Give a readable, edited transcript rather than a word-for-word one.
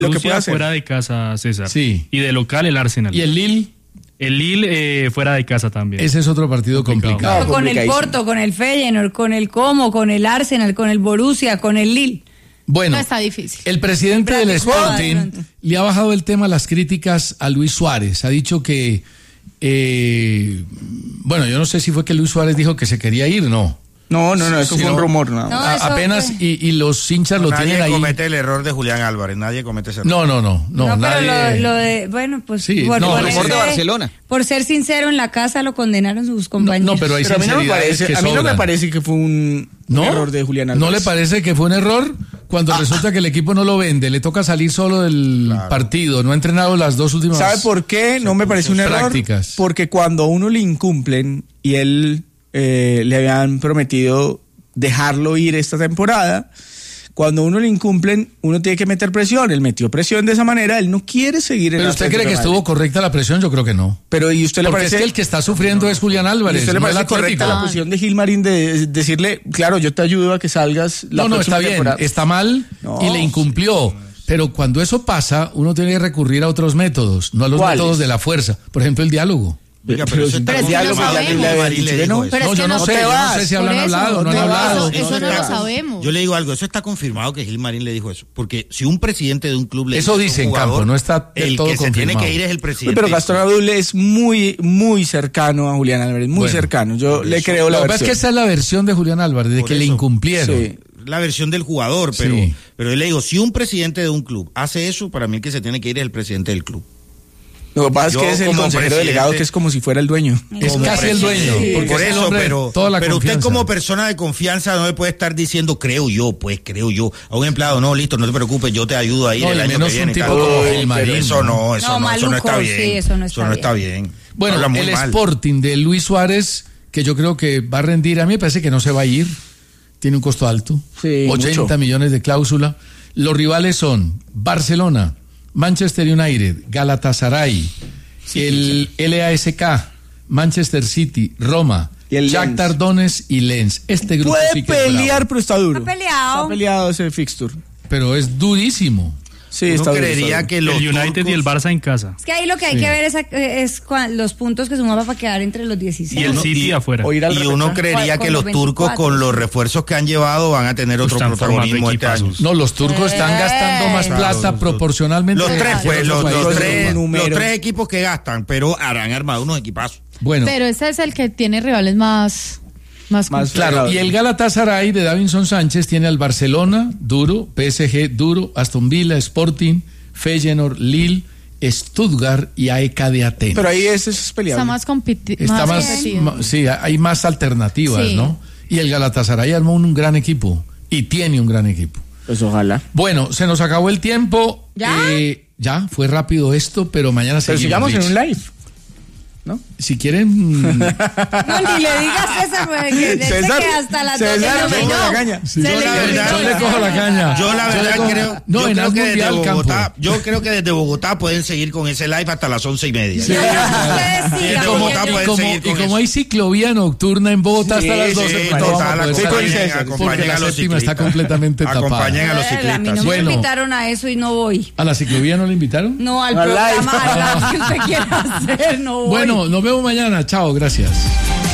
lo que puede hacer. Fuera de casa, César. Sí. Y de local el Arsenal. ¿Y el Lille? El Lille fuera de casa también. Ese es otro partido complicado. Con el Porto, con el Feyenoord, con el Como, con el Arsenal, con el Borussia, con el Lille. Bueno, no está difícil. El presidente del Sporting le ha bajado el tema a las críticas a Luis Suárez. Ha dicho que, bueno, yo no sé si fue que Luis Suárez dijo que se quería ir, no. No, eso fue un rumor. No, apenas, y los hinchas lo tienen ahí. Nadie comete el error de Julián Álvarez, nadie comete ese error. No, nadie. Pero lo de, bueno, pues sí, el rumor de Barcelona. Por ser sincero, en la casa lo condenaron sus compañeros. No, pero hay sinceridades que a mí no me parece que fue un error de Julián Álvarez. ¿No le parece que fue un error? Cuando resulta que el equipo no lo vende, le toca salir solo del partido, no ha entrenado las dos últimas ¿Sabe por qué? No me parece un error. Prácticas. Porque cuando a uno le incumplen y él le habían prometido dejarlo ir esta temporada, cuando uno le incumplen, uno tiene que meter presión. Él metió presión de esa manera, él no quiere seguir en ¿Pero usted cree que estuvo correcta la presión? Yo creo que no. Pero ¿y usted le Porque parece? es que el que está sufriendo es Julián Álvarez. ¿Y usted le parece correcta la posición de Gilmarín de decirle, claro, yo te ayudo a que salgas la próxima está temporada? bien, está mal y le incumplió. Pero cuando eso pasa, uno tiene que recurrir a otros métodos, no a los métodos de la fuerza. Por ejemplo, el diálogo. Oiga, pero eso está yo no sé si habrán hablado, no han hablado. Eso no lo sabemos. Yo le digo algo, eso está confirmado que Gilmarín le dijo eso, porque si un presidente de un club le eso dice en campo, no está del todo confirmado. El que se tiene que ir es el presidente. Pero Gastón Abdul es muy cercano a Julián Álvarez, muy cercano. Yo le creo la versión. Lo que pasa es que esa es la versión de Julián Álvarez, de que le incumplieron. Sí. La versión del jugador, pero yo le digo, si un presidente de un club hace eso, para mí el que se tiene que ir es el presidente del club. Lo que pasa es que es el consejero delegado, que es como si fuera el dueño. Es casi el dueño. Sí, porque por eso, pero usted como persona de confianza no le puede estar diciendo creo yo a un empleado, no, listo, no te preocupes, yo te ayudo a ir el año que viene. Eso no está bien. Sí, eso no está bien. Bueno, el Sporting de Luis Suárez, que yo creo que va a rendir, a mí me parece que no se va a ir, tiene un costo alto, 80 millones de cláusula. Los rivales son Barcelona, Manchester United, Galatasaray, el LASK, Manchester City, Roma, Shakhtar Donetsk y Lens. Este grupo puede sí que pelear, pero está duro. Está peleado ese fixture. Pero es durísimo. Sí, uno está creería duro. que el United y el Barça en casa. Es que ahí lo que hay que ver es los puntos que sumaba para quedar entre los 16. Y el City afuera. Y uno creería que los turcos con los refuerzos que han llevado van a tener otro protagonismo este año. No, los turcos están gastando más plata proporcionalmente. Los tres equipos que gastan, pero han armado unos equipazos. Bueno. Pero ese es el que tiene rivales más claro. Y el Galatasaray de Davinson Sánchez tiene al Barcelona, duro, PSG, duro, Aston Villa, Sporting, Feyenoord, Lille, Stuttgart y AEK de Atenas. Pero ahí ese es peleable. Está más competitivo. Sí, hay más alternativas, ¿no? Y el Galatasaray armó un gran equipo y tiene un gran equipo. Pues ojalá. Bueno, se nos acabó el tiempo. ¿Ya? Fue rápido esto, pero mañana seguimos. Pero sigamos en un live, ¿no? Si quieren. No, ni le digas César, porque César que hasta las 12 yo le cojo la caña. Yo la verdad creo. No, en creo que desde Bogotá. Yo creo que desde Bogotá pueden seguir con ese live hasta las 11:30. Sí. Y como hay ciclovía nocturna en Bogotá hasta las 12, porque la séptima está completamente tapada. Acompañen a los ciclistas. A mí no me invitaron a eso y no voy. ¿A la ciclovía no le invitaron? No, al programa que usted quiera hacer, no voy. Bueno, nos vemos mañana. Chao, gracias.